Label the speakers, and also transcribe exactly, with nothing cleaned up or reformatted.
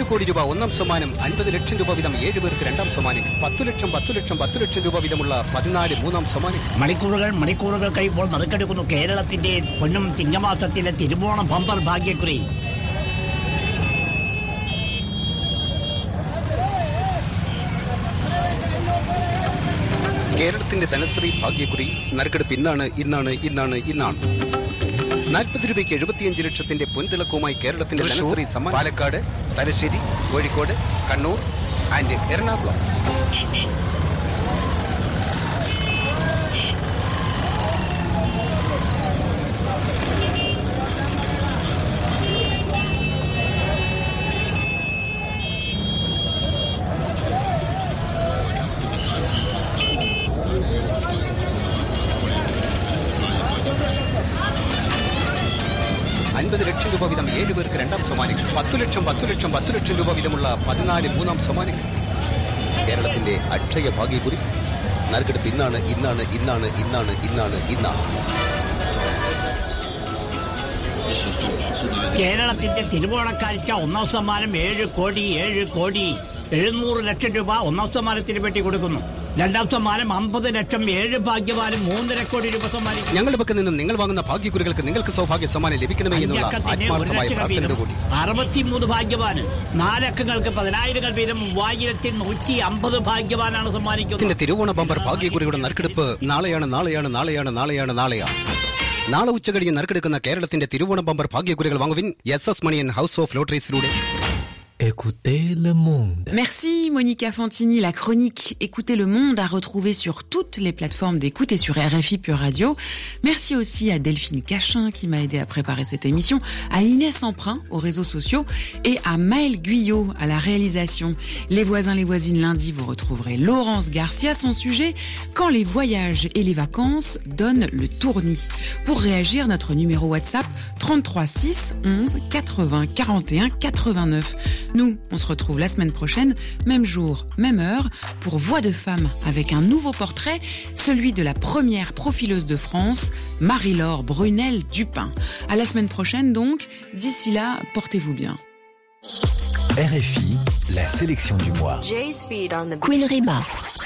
Speaker 1: കോടി രൂപ ഒന്നാം സമ്മാനം, അൻപത് ലക്ഷം രൂപ വീതം ഏഴ് പേർക്ക് രണ്ടാം സമ്മാനം, പത്തു ലക്ഷം പത്തു ലക്ഷം പത്തു ലക്ഷം രൂപ വീതമുള്ള പതിനാല് മൂന്നാം സമ്മാനം.
Speaker 2: മണിക്കൂറുകൾ മണിക്കൂറുകൾ കഴിയുമ്പോൾ നറുക്കെടുക്കുന്നു കേരളത്തിന്റെ പൊന്നും ചിങ്ങമാസത്തിലെ തിരുവോണം ബമ്പർ ഭാഗ്യക്കുറി.
Speaker 1: കേരളത്തിന്റെ ധനശ്രീ ഭാഗ്യക്കുറി നറുക്കെടുപ്പ് ഇന്നാണ് ഇന്നാണ് ഇന്നാണ് ഇന്നാണ് നാൽപ്പത് രൂപയ്ക്ക് എഴുപത്തിയഞ്ച് ലക്ഷത്തിന്റെ പൊൻതിളക്കവുമായി കേരളത്തിന്റെ ധനശ്രീ സമ്മാനം പാലക്കാട്, തലശ്ശേരി, കോഴിക്കോട്, കണ്ണൂർ ആൻഡ് എറണാകുളം. അൻപത് ലക്ഷം രൂപ വീതം ഏഴ് പേർക്ക് രണ്ടാം സമ്മാനം, പത്തു ലക്ഷം പത്തു ലക്ഷം പത്തു ലക്ഷം രൂപ വീതമുള്ള പതിനാല് മൂന്നാം സമ്മാനങ്ങൾ. കേരളത്തിന്റെ അക്ഷയ ഭാഗ്യക്കുറി നറുക്കെടുപ്പ് ഇന്നാണ് ഇന്നാണ് ഇന്നാണ് ഇന്നാണ് ഇന്നാണ് ഇന്നാണ്
Speaker 2: കേരളത്തിന്റെ തിരുവോണക്കാഴ്ച ഒന്നാം സമ്മാനം ഏഴ് കോടി ഏഴ് കോടി എഴുന്നൂറ് ലക്ഷം രൂപ ഒന്നാം സമ്മാനത്തിന് വേണ്ടി കൊടുക്കുന്നു. രണ്ടാം സമ്മാനം അമ്പത് ലക്ഷം, ഏഴ് ഭാഗ്യവാനും മൂന്നര കോടി രൂപ സമ്മാനിക്കും.
Speaker 1: ഞങ്ങളുടെ പക്കൽ നിന്നും നിങ്ങൾ വാങ്ങുന്ന ഭാഗ്യക്കുറികൾക്ക് നിങ്ങൾക്ക് സൗഭാഗ്യ സമ്മാനം ലഭിക്കണമേ എന്നുള്ള ആത്മാർത്ഥമായ പ്രാർത്ഥനയോട് കൂടി
Speaker 2: അറുപത്തിമൂന്ന് ഭാഗ്യവാന് നാലക്കങ്ങൾക്ക് പതിനായിരങ്ങൾ വീതം മൂവായിരത്തി നൂറ്റി അമ്പത് ഭാഗ്യവാനാണ് സമ്മാനിക്കുന്നത്.
Speaker 1: തിരുവോണ ബമ്പർ ഭാഗ്യക്കുറിയുടെ നറുക്കെടുപ്പ് നാളെയാണ് നാളെയാണ് നാളെയാണ് നാളെയാണ് നാളെയാണ് നാളെ ഉച്ചകഴിഞ്ഞ് നറുക്കെടുക്കുന്ന കേരളത്തിന്റെ തിരുവോണ bumper ഭാഗ്യക്കുറികൾ വാങ്ങുവിൻ S S Maniyan house of ലോട്ടറീസിലൂടെ.
Speaker 3: Écoutez le monde.
Speaker 4: Merci Monica Fantini. La chronique Écoutez le monde à retrouver sur toutes les plateformes d'écoute et sur R F I Pure Radio. Merci aussi à Delphine Cachin qui m'a aidé à préparer cette émission, à Inès Emprunt aux réseaux sociaux et à Maël Guyot à la réalisation. Les voisins, les voisines, lundi, vous retrouverez Laurence Garcia. Son sujet, quand les voyages et les vacances donnent le tournis. Pour réagir, notre numéro WhatsApp trente-trois six onze quatre-vingts quarante et un quatre-vingt-neuf. Nous, on se retrouve la semaine prochaine, même jour, même heure, pour Voix de femme, avec un nouveau portrait, celui de la première profileuse de France, Marie-Laure Brunel-Dupin. À la semaine prochaine donc, d'ici là, portez-vous bien.
Speaker 3: R F I, la sélection du mois.
Speaker 5: Queen Rima.